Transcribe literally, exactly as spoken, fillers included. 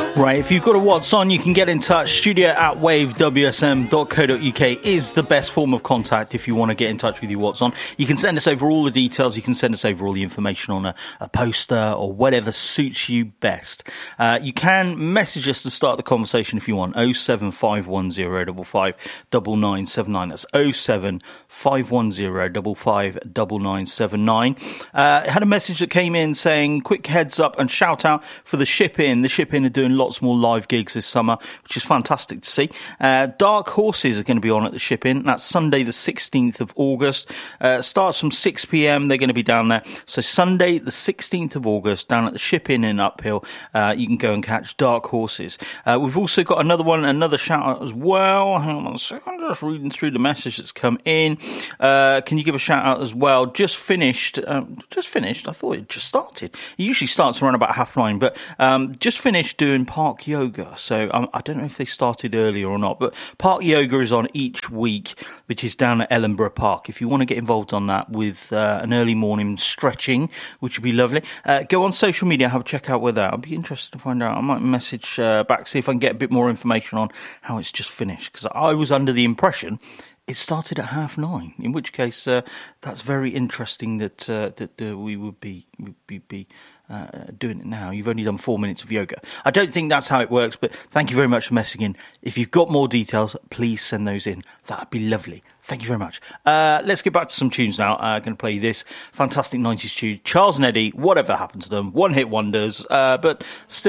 Right, if you've got a What's On, you can get in touch. Studio at wave w s m dot co dot u k is the best form of contact if you want to get in touch with your What's On. You can send us over all the details. You can send us over all the information on a, a poster or whatever suits you best. Uh, you can message us to start the conversation if you want. oh seven five one zero five five nine nine seven nine. That's oh seven five one zero five five nine nine seven nine. Uh, I had a message that came in saying, quick heads up and shout out for the Ship In. The Ship In are doing lots more live gigs this summer, which is fantastic to see. Uh, Dark Horses are going to be on at the Ship In. That's Sunday the sixteenth of August. Uh, starts from six p.m. They're going to be down there. So Sunday the sixteenth of August down at the Ship In in Uphill. Uh, you can go and catch Dark Horses. Uh, we've also got another one, another shout out as well. Hang on a second, I'm just reading through the message that's come in. Uh, can you give a shout out as well? Just finished, um, just finished. I thought it just started. It usually starts around about half nine, but um, just finished doing Park Yoga. So um, I don't know if they started earlier or not, but Park Yoga is on each week, which is down at Ellenborough Park. If you want to get involved on that with uh, an early morning stretching, which would be lovely, uh, go on social media, have a check out with that. I'd be interested to find out. I might message uh, back, see if I can get a bit more information on how it's just finished, because I was under the impression it started at half nine, in which case uh, that's very interesting that uh, that uh, we would be, would be, be uh, doing it now. You've only done four minutes of yoga. I don't think that's how it works, but thank you very much for messaging in. If you've got more details, please send those in. That'd be lovely. Thank you very much. Uh, let's get back to some tunes now. I'm uh, going to play this fantastic nineties tune. Charles and Eddie, whatever happened to them, one-hit wonders, uh, but still